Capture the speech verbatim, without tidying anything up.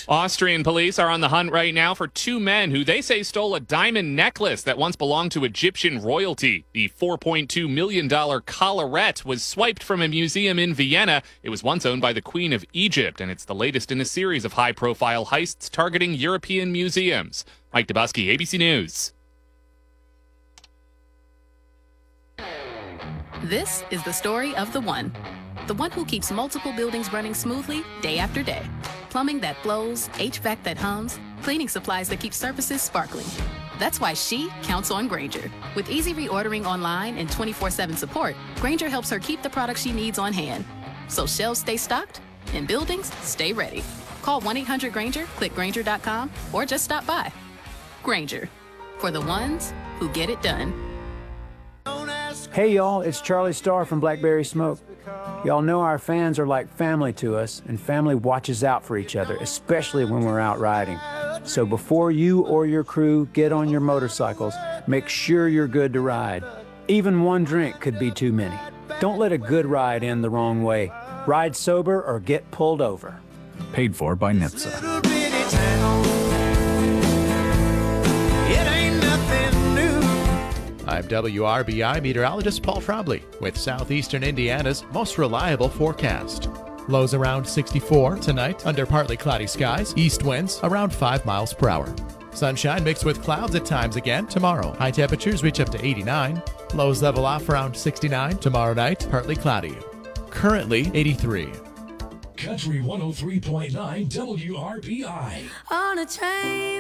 next. Austrian police are on the hunt right now for two men who they say stole a diamond necklace that once belonged to Egyptian royalty. The four point two million dollars collarette was swiped from a museum in Vienna. It was once owned by the Queen of Egypt, and it's the latest in a series of high-profile heists targeting European museums. Mike Dubusky, A B C News. This is the story of the one. The one who keeps multiple buildings running smoothly day after day. Plumbing that flows, H V A C that hums, cleaning supplies that keep surfaces sparkling. That's why she counts on Grainger. With easy reordering online and twenty-four seven support, Grainger helps her keep the products she needs on hand. So shelves stay stocked and buildings stay ready. Call one eight hundred Grainger, click Grainger dot com, or just stop by. Grainger, for the ones who get it done. Hey y'all, it's Charlie Starr from Blackberry Smoke. Y'all know our fans are like family to us, and family watches out for each other, especially when we're out riding. So before you or your crew get on your motorcycles, make sure you're good to ride. Even one drink could be too many. Don't let a good ride end the wrong way. Ride sober or get pulled over. Paid for by N H T S A. I'm W R B I meteorologist Paul Trombley with southeastern Indiana's most reliable forecast. Lows around sixty-four tonight under partly cloudy skies, east winds around five miles per hour. Sunshine mixed with clouds at times again tomorrow. High temperatures reach up to eighty-nine. Lows level off around sixty-nine. Tomorrow night, partly cloudy. Currently eighty-three. Country one oh three point nine W R B I. On a train.